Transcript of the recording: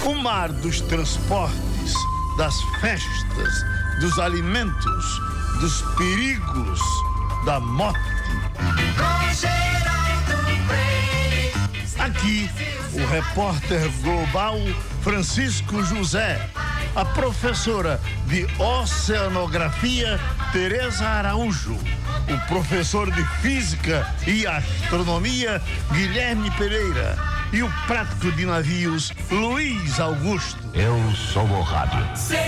O mar dos transportes, das festas, dos alimentos, dos perigos, da morte. Aqui, o repórter global Francisco José, a professora de oceanografia Tereza Araújo, o professor de física e astronomia Guilherme Pereira e o prático de navios Luiz Augusto. Eu sou o rádio.